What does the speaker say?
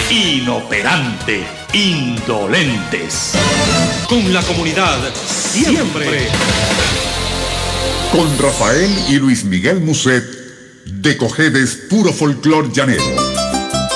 inoperante, indolentes. Con la comunidad, siempre. Con Rafael y Luis Miguel Muset, de Cojedes, puro folclor llanero.